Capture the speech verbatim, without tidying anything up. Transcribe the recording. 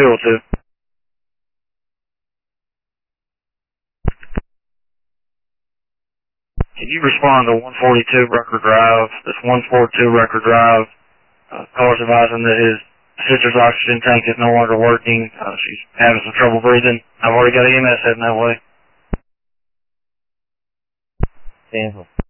two oh two. Can you respond to one forty-two Record Drive? This one forty-two Record Drive. Uh, caller's advising that his sister's oxygen tank is no longer working. Uh, she's having some trouble breathing. I've already got E M S heading that way. Stanford.